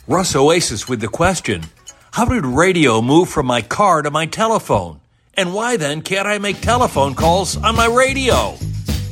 Russ Oasis with the question, how did radio move from my car to my telephone? And why then can't I make telephone calls on my radio?